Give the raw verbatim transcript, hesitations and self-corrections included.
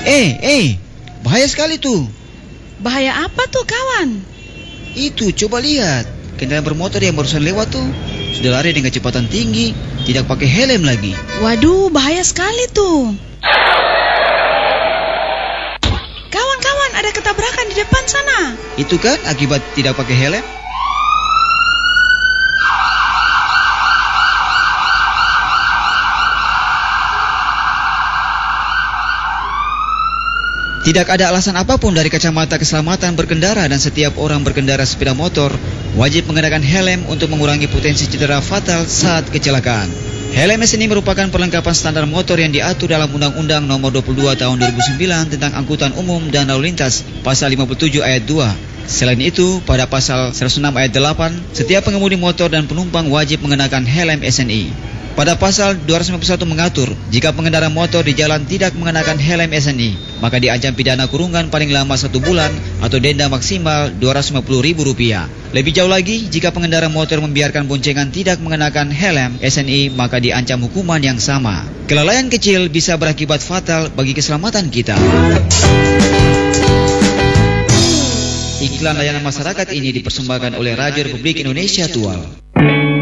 Eh, eh, bahaya sekali tuh. Bahaya apa tuh kawan? Itu, coba lihat. Kendaraan bermotor yang barusan lewat tuh sudah lari dengan kecepatan tinggi, tidak pakai helm lagi. Waduh, bahaya sekali tuh. Kawan-kawan, ada ketabrakan di depan sana. Itu kan akibat tidak pakai helm? Tidak ada alasan apapun dari kacamata keselamatan berkendara dan setiap orang berkendara sepeda motor wajib mengenakan helm untuk mengurangi potensi cedera fatal saat kecelakaan. Helm S N I merupakan perlengkapan standar motor yang diatur dalam Undang-Undang Nomor dua puluh dua Tahun dua ribu sembilan tentang Angkutan Umum dan Lalu Lintas, Pasal lima puluh tujuh Ayat dua. Selain itu, pada Pasal seratus enam Ayat delapan, setiap pengemudi motor dan penumpang wajib mengenakan helm S N I. Pada Pasal dua ratus sembilan puluh satu mengatur, jika pengendara motor di jalan tidak mengenakan helm S N I, maka diancam pidana kurungan paling lama satu bulan atau denda maksimal dua ratus lima puluh ribu rupiah. Lebih jauh lagi, jika pengendara motor membiarkan boncengan tidak mengenakan helm S N I, maka diancam hukuman yang sama. Kelalaian kecil bisa berakibat fatal bagi keselamatan kita. Iklan layanan masyarakat ini dipersembahkan oleh Radio Republik Indonesia Tual.